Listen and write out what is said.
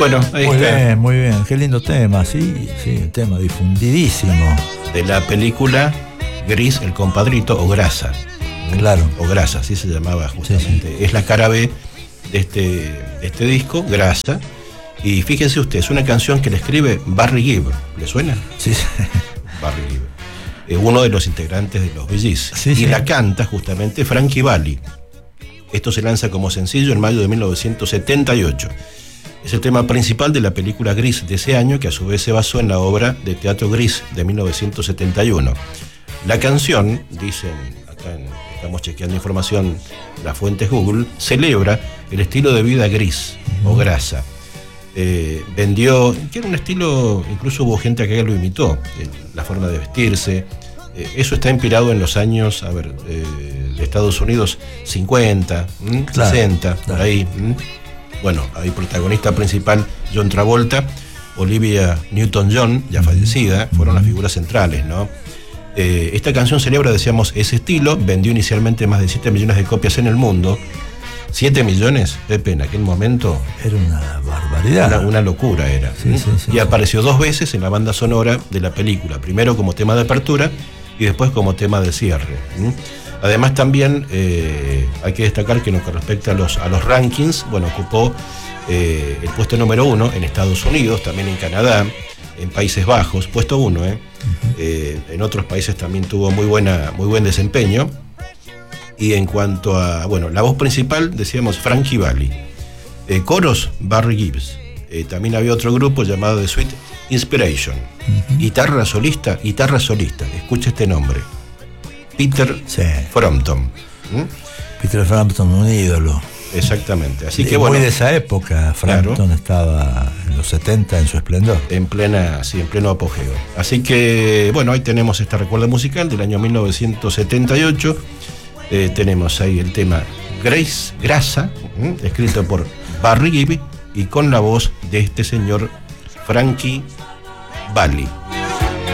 Bueno, ahí está. Muy bien, qué lindo tema, sí, un tema difundidísimo. De la película Gris, el compadrito, o Grasa. Claro. O Grasa, así se llamaba justamente. Sí. Es la cara B de este disco, Grasa. Y fíjense usted, es una canción que le escribe Barry Gibb. ¿Le suena? Sí. Barry Gibb. Es uno de los integrantes de los Bee Gees. Sí, y la canta justamente Frankie Valli. Esto se lanza como sencillo en mayo de 1978. Es el tema principal de la película Gris de ese año, que a su vez se basó en la obra de teatro Gris de 1971. La canción, dicen, acá estamos chequeando información, las fuentes Google, celebra el estilo de vida gris o grasa. Vendió, que era un estilo, incluso hubo gente que lo imitó, la forma de vestirse. Eso está inspirado en los años, de Estados Unidos, 50, claro, 60, claro, por ahí. Bueno, hay protagonista principal John Travolta, Olivia Newton-John, ya fallecida, fueron las figuras centrales, ¿no? Esta canción celebra, decíamos, ese estilo, vendió inicialmente más de 7 millones de copias en el mundo. 7 millones, Pepe, en aquel momento. Era una barbaridad. Una locura era. Sí, y apareció 2 veces en la banda sonora de la película. Primero como tema de apertura y después como tema de cierre. Además también hay que destacar que en lo que respecta a los rankings, bueno, ocupó el puesto número 1 en Estados Unidos, también en Canadá, en Países Bajos, puesto 1. En otros países también tuvo muy buen desempeño. Y en cuanto a, bueno, la voz principal, decíamos Frankie Valli. Coros, Barry Gibbs. También había otro grupo llamado The Sweet Inspiration. Guitarra solista, escucha este nombre. Peter Frampton. Peter Frampton, un ídolo. Exactamente. Así que bueno. Muy de esa época, Frampton, claro, estaba en los 70 en su esplendor. En pleno apogeo. Así que, bueno, ahí tenemos este recuerdo musical del año 1978. Tenemos ahí el tema Grasa, escrito por Barry Gibb y con la voz de este señor Frankie Valli.